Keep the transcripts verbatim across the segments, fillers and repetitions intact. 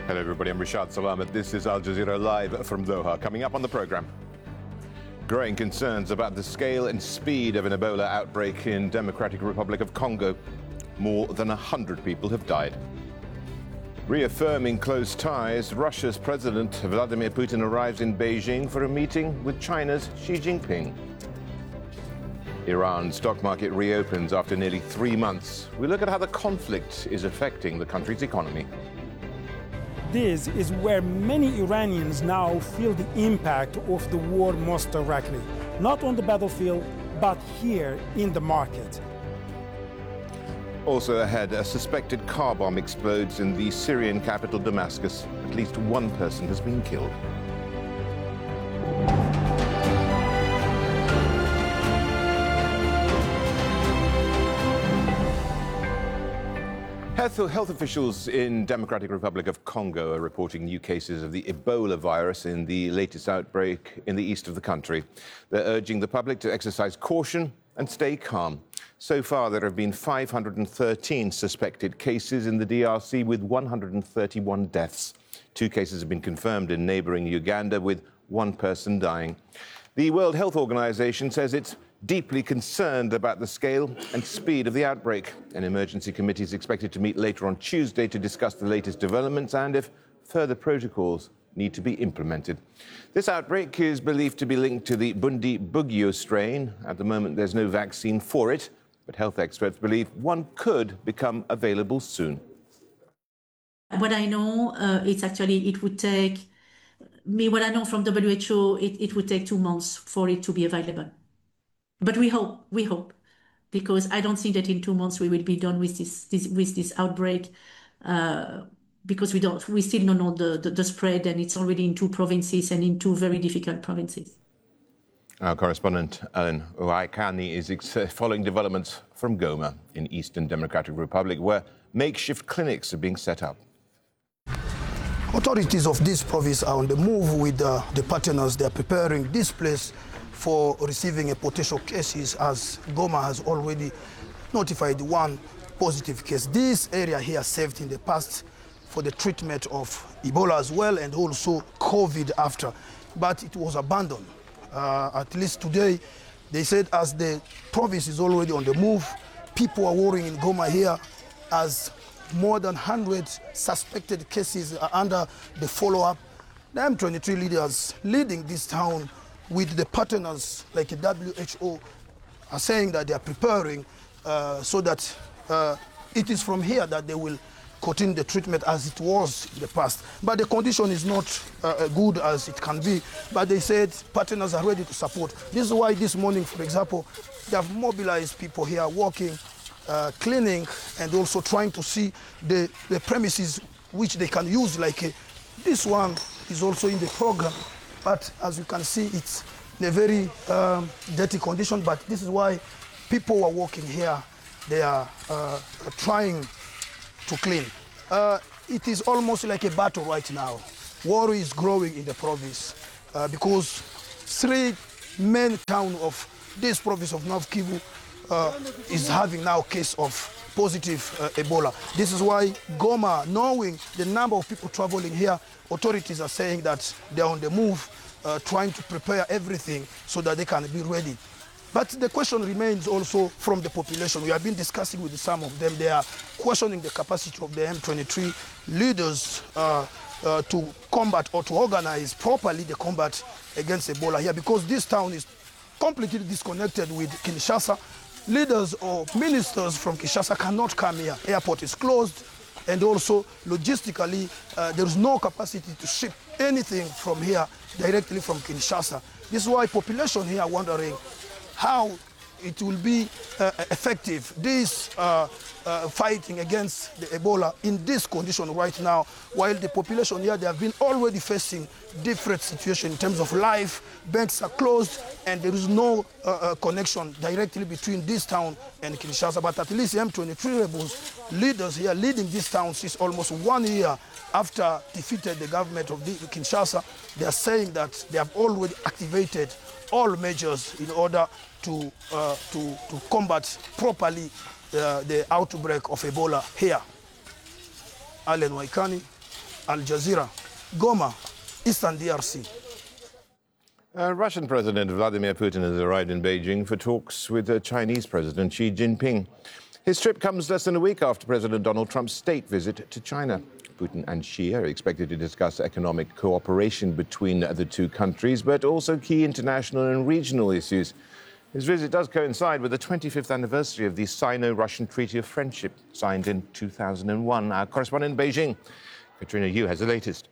Hello everybody, I'm Rashad Salamat. This is Al Jazeera Live from Doha. Coming up on the programme, growing concerns about the scale and speed of an Ebola outbreak in Democratic Republic of Congo. More than one hundred people have died. Reaffirming close ties, Russia's President Vladimir Putin arrives in Beijing for a meeting with China's Xi Jinping. Iran's stock market reopens after nearly three months. We look at how the conflict is affecting the country's economy. This is where many Iranians now feel the impact of the war most directly. Not on the battlefield, but here in the market. Also ahead, a suspected car bomb explodes in the Syrian capital Damascus. At least one person has been killed. Health, health officials in Democratic Republic of Congo are reporting new cases of the Ebola virus in the latest outbreak in the east of the country. They're urging the public to exercise caution and stay calm. So far, there have been five hundred thirteen suspected cases in the D R C with one hundred thirty-one deaths. Two cases have been confirmed in neighbouring Uganda, with one person dying. The World Health Organization says it's deeply concerned about the scale and speed of the outbreak. An emergency committee is expected to meet later on Tuesday to discuss the latest developments and if further protocols need to be implemented. This outbreak is believed to be linked to the Bundibugyo strain. At the moment, there's no vaccine for it, but health experts believe one could become available soon. What I know, uh, it's actually, it would take, me, what I know from W H O, it, it would take two months for it to be available. But we hope, we hope, because I don't think that in two months we will be done with this, this with this outbreak, uh, because we don't, we still don't know the, the, the spread, and it's already in two provinces and in two very difficult provinces. Our correspondent Ellen Waikani is following developments from Goma in Eastern Democratic Republic, where makeshift clinics are being set up. Authorities of this province are on the move with uh, the partners. They are preparing this place for receiving a potential cases, as Goma has already notified one positive case. This area here served in the past for the treatment of Ebola as well, and also COVID after, but it was abandoned. Uh, at least today, they said as the province is already on the move, people are worrying in Goma here as more than one hundred suspected cases are under the follow-up. The M twenty-three leaders leading this town with the partners like the W H O are saying that they are preparing uh, so that uh, it is from here that they will continue the treatment as it was in the past. But the condition is not uh, good as it can be. But they said partners are ready to support. This is why this morning, for example, they have mobilized people here working, uh, cleaning, and also trying to see the, the premises which they can use. Like uh, this one is also in the program. But as you can see, it's in a very um, dirty condition. But this is why people who are working here, they are uh, trying to clean. Uh, it is almost like a battle right now. War is growing in the province uh, because three main towns of this province of North Kivu uh, is having now a case of positive uh, Ebola. This is why Goma, knowing the number of people traveling here, authorities are saying that they're on the move, uh, trying to prepare everything so that they can be ready. But the question remains also from the population. We have been discussing with some of them. They are questioning the capacity of the M twenty-three leaders uh, uh, to combat or to organize properly the combat against Ebola here, because this town is completely disconnected with Kinshasa. Leaders or ministers from Kinshasa cannot come here. Airport is closed, and also logistically, uh, there is no capacity to ship anything from here directly from Kinshasa. This is why population here are wondering how it will be uh, effective, this uh, uh, fighting against the Ebola in this condition right now, while the population here, they have been already facing different situations in terms of life. Banks are closed, and there is no uh, uh, connection directly between this town and Kinshasa. But at least M twenty-three rebels, leaders here leading this town since almost one year after defeated the government of the Kinshasa, they are saying that they have already activated all measures in order to, uh, to, to combat properly uh, the outbreak of Ebola here. Allen Waikani, Al Jazeera, Goma, Eastern D R C. Uh, Russian President Vladimir Putin has arrived in Beijing for talks with uh, Chinese President Xi Jinping. His trip comes less than a week after President Donald Trump's state visit to China. Putin and Xi are expected to discuss economic cooperation between the two countries, but also key international and regional issues. His visit does coincide with the twenty-fifth anniversary of the Sino-Russian Treaty of Friendship, signed in two thousand one. Our correspondent in Beijing, Katrina Yu, has the latest.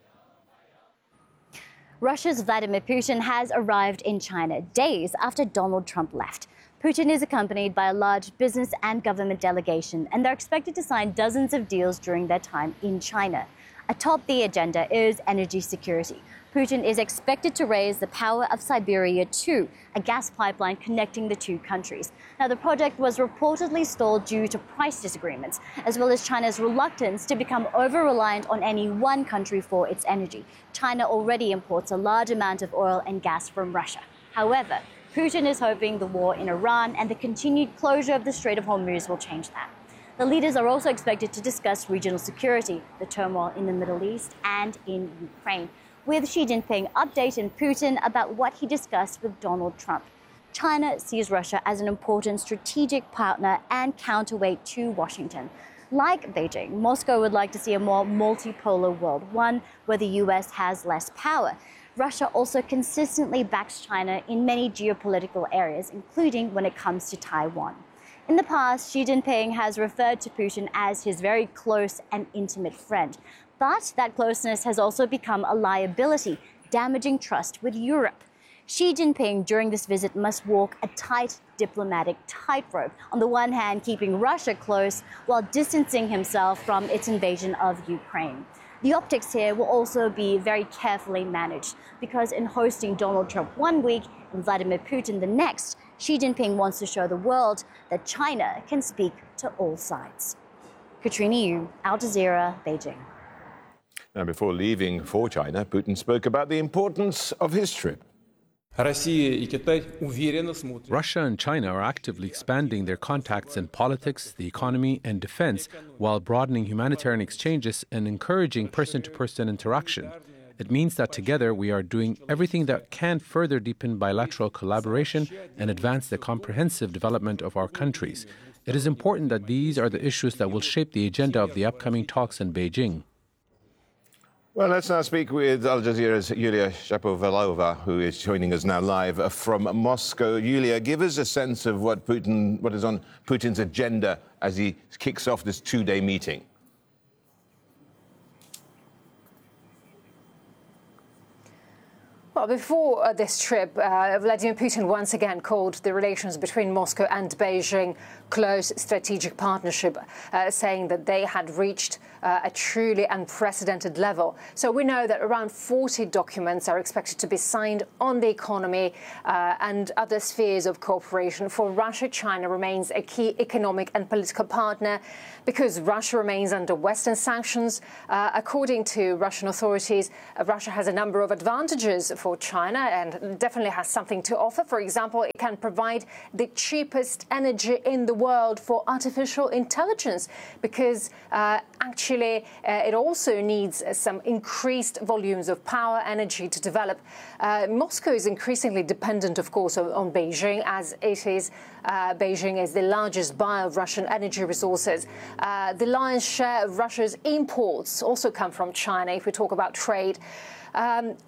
Russia's Vladimir Putin has arrived in China days after Donald Trump left. Putin is accompanied by a large business and government delegation, and they're expected to sign dozens of deals during their time in China. Atop the agenda is energy security. Putin is expected to raise the power of Siberia two, a gas pipeline connecting the two countries. Now, the project was reportedly stalled due to price disagreements, as well as China's reluctance to become over-reliant on any one country for its energy. China already imports a large amount of oil and gas from Russia. However, Putin is hoping the war in Iran and the continued closure of the Strait of Hormuz will change that. The leaders are also expected to discuss regional security, the turmoil in the Middle East and in Ukraine, with Xi Jinping updating Putin about what he discussed with Donald Trump. China sees Russia as an important strategic partner and counterweight to Washington. Like Beijing, Moscow would like to see a more multipolar world, one where the U S has less power. Russia also consistently backs China in many geopolitical areas, including when it comes to Taiwan. In the past, Xi Jinping has referred to Putin as his very close and intimate friend. But that closeness has also become a liability, damaging trust with Europe. Xi Jinping during this visit must walk a tight diplomatic tightrope, on the one hand keeping Russia close while distancing himself from its invasion of Ukraine. The optics here will also be very carefully managed, because in hosting Donald Trump one week and Vladimir Putin the next, Xi Jinping wants to show the world that China can speak to all sides. Katrina Yu, Al Jazeera, Beijing. Now, before leaving for China, Putin spoke about the importance of his trip. Russia and China are actively expanding their contacts in politics, the economy, and defense, while broadening humanitarian exchanges and encouraging person-to-person interaction. It means that together we are doing everything that can further deepen bilateral collaboration and advance the comprehensive development of our countries. It is important that these are the issues that will shape the agenda of the upcoming talks in Beijing. Well, let's now speak with Al Jazeera's Yulia Shapovalova, who is joining us now live from Moscow. Yulia, give us a sense of what Putin, what is on Putin's agenda as he kicks off this two-day meeting. Well, before uh, this trip, uh, Vladimir Putin once again called the relations between Moscow and Beijing close strategic partnership, uh, saying that they had reached uh, a truly unprecedented level. So we know that around forty documents are expected to be signed on the economy uh, and other spheres of cooperation. For Russia, China remains a key economic and political partner because Russia remains under Western sanctions. Uh, according to Russian authorities, uh, Russia has a number of advantages for China and definitely has something to offer. For example, it can provide the cheapest energy in the world for artificial intelligence because uh, actually uh, it also needs uh, some increased volumes of power energy to develop. Uh, Moscow is increasingly dependent, of course, on, on Beijing, as it is. Uh, Beijing is the largest buyer of Russian energy resources. Uh, the lion's share of Russia's imports also come from China, if we talk about trade. Um,